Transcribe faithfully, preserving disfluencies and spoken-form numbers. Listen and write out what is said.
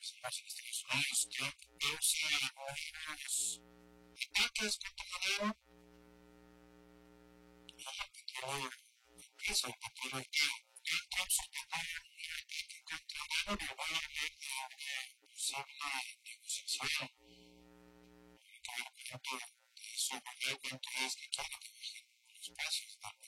universidades en Estados Unidos, Trump, pero sí algunos ataques contra Maduro, petróleo empresa, el petróleo activo. El Trump sostuvo un ataque contra Maduro y va a haber una posible negociación. Que de repente su gobierno es que quiere que bajen los precios del